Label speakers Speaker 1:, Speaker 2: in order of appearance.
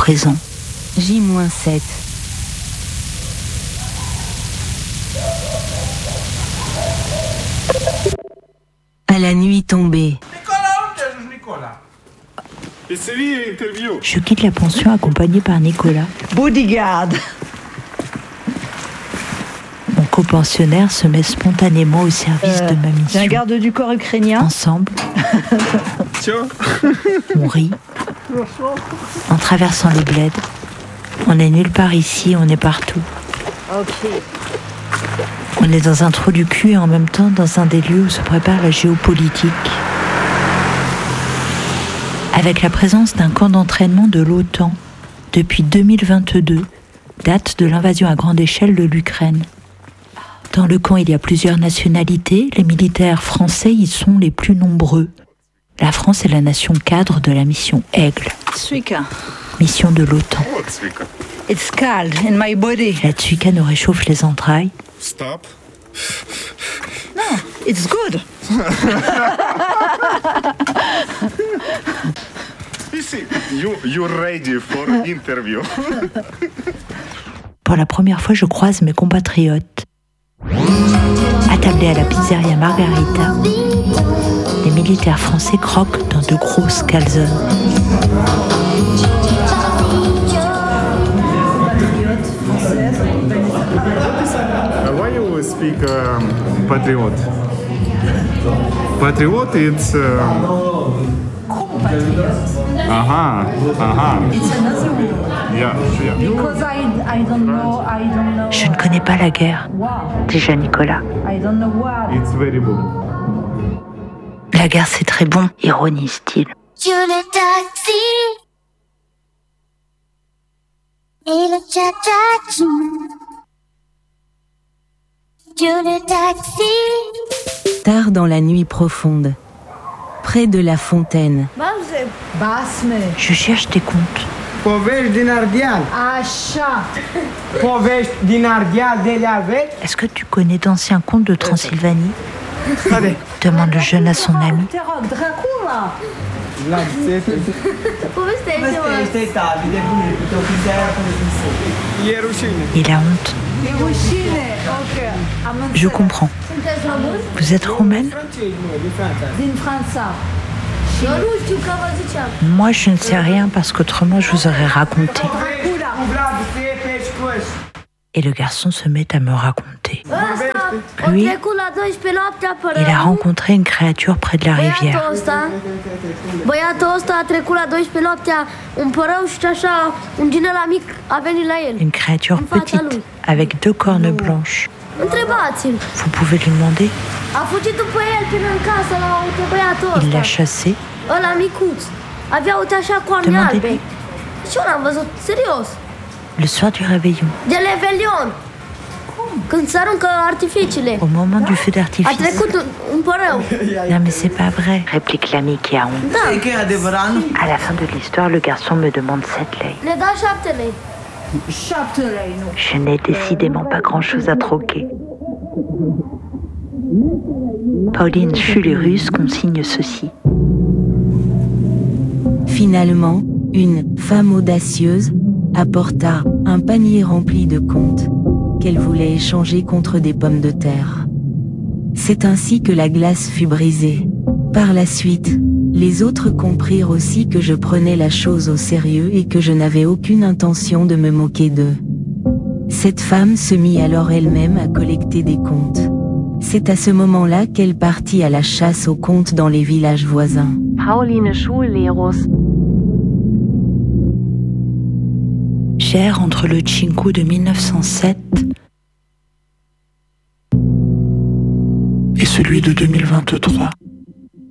Speaker 1: présent.
Speaker 2: J-7. À la nuit tombée.
Speaker 1: Je quitte la pension accompagnée par Nicolas.
Speaker 3: Bodyguard.
Speaker 1: Mon copensionnaire se met spontanément au service de ma mission.
Speaker 3: C'est un garde du corps ukrainien.
Speaker 1: Ensemble, on rit. En traversant les bleds, on n'est nulle part ici, on est partout.
Speaker 3: Ok.
Speaker 1: On est dans un trou du cul et en même temps dans un des lieux où se prépare la géopolitique. Avec la présence d'un camp d'entraînement de l'OTAN depuis 2022, date de l'invasion à grande échelle de l'Ukraine. Dans le camp, il y a plusieurs nationalités. Les militaires français y sont les plus nombreux. La France est la nation cadre de la mission Aigle,
Speaker 3: Tsvika.
Speaker 1: mission de l'OTAN.
Speaker 3: It's cold in my body.
Speaker 1: La Tsvika nous réchauffe les entrailles.
Speaker 4: Stop.
Speaker 3: No, it's good.
Speaker 4: You're ready for interview.
Speaker 1: Pour la première fois, je croise mes compatriotes. Attablés à la pizzeria Margarita, les militaires français croquent dans de grosses calzones.
Speaker 4: Why you speak patriot? Patriot, it's. Aha.
Speaker 3: It's another word.
Speaker 4: Yeah.
Speaker 3: Because I don't know.
Speaker 1: Je ne connais pas la guerre.
Speaker 3: Wow.
Speaker 1: Déjà Nicolas.
Speaker 3: I don't know what.
Speaker 4: It's very good.
Speaker 1: La guerre c'est très bon, ironise-t-il.
Speaker 5: Sur le taxi et le cha-cha-chou. Sur le taxi.
Speaker 2: Tard dans la nuit profonde. Près de la fontaine.
Speaker 3: Basme.
Speaker 1: Je cherche des comptes.
Speaker 6: Povești din Ardeal.
Speaker 3: Așa.
Speaker 6: Povești din Ardeal de la vechi.
Speaker 1: Est-ce que tu connais d'anciens contes de Transylvanie? Demande le jeune à son ami.
Speaker 3: Te rog, Dracula.
Speaker 6: Povestește-i tati de bune, câte o pizzeria până din său. E rușine.
Speaker 1: Il a honte.
Speaker 3: E rușine. Ok. Am înțeles.
Speaker 1: Je comprends.
Speaker 3: Sunteți români?
Speaker 1: Vous êtes roumaine?
Speaker 6: Francezi, mă, din Franța.
Speaker 3: Din Franța.
Speaker 5: Eu nu știu că vă ziceam.
Speaker 1: Moi, je ne sais rien parce qu'autrement je vous aurais raconté.
Speaker 3: Dracula.
Speaker 6: Cu Vlad, Stepe și Coș.
Speaker 1: Et le garçon se met à me raconter.
Speaker 5: Ăsta a
Speaker 1: Lui,
Speaker 5: trecut la 12 noaptea pe
Speaker 1: il a
Speaker 5: râu.
Speaker 1: rencontré une créature près de la rivière.
Speaker 5: Băiatul ăsta a trecut la 12 noaptea un părău și așa un ginela mic a venit la el.
Speaker 1: Une créature petite, avec deux cornes blanches.
Speaker 5: Întrebați-l.
Speaker 1: Vous pouvez lui demander?
Speaker 5: A fugit după el până în casă la băiatul
Speaker 1: Il l'a
Speaker 5: ăsta.
Speaker 1: chassé.
Speaker 5: Ăla micuț. Avea uite așa coarne
Speaker 1: Demandez-lui.
Speaker 5: albe. Și eu l-am văzut, serios.
Speaker 1: Le soir du réveillon,
Speaker 5: De Revelion. Când se aruncă artificiile.
Speaker 1: au moment du feu
Speaker 5: A
Speaker 1: d'artifice.
Speaker 5: trecut un părău.
Speaker 1: Non mais c'est pas vrai, réplique l'ami qui a honte.
Speaker 5: Da,
Speaker 6: E că e adevărat, nu?
Speaker 1: À la fin de l'histoire, le garçon me demande 7 lei.
Speaker 5: ne da 7 lei.
Speaker 3: 7 lei, nu.
Speaker 1: Je n'ai décidément pas grand-chose à troquer. Pauline Schullerus consigne ceci.
Speaker 2: Finalement, une femme audacieuse apporta un panier rempli de contes qu'elle voulait échanger contre des pommes de terre. C'est ainsi que la glace fut brisée. Par la suite, les autres comprirent aussi que je prenais la chose au sérieux et que je n'avais aucune intention de me moquer d'eux. Cette femme se mit alors elle-même à collecter des contes. C'est à ce moment-là qu'elle partit à la chasse aux contes dans les villages voisins.
Speaker 5: Pauline Schullerus.
Speaker 1: J'erre entre le Chinku de 1907 et celui de 2023.